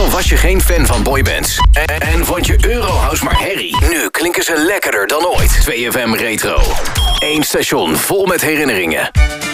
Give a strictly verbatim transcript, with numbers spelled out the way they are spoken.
Of was je geen fan van boybands? En, en vond je Eurohouse maar herrie? Nu klinken ze lekkerder dan ooit. twee F M Retro. Eén station vol met herinneringen.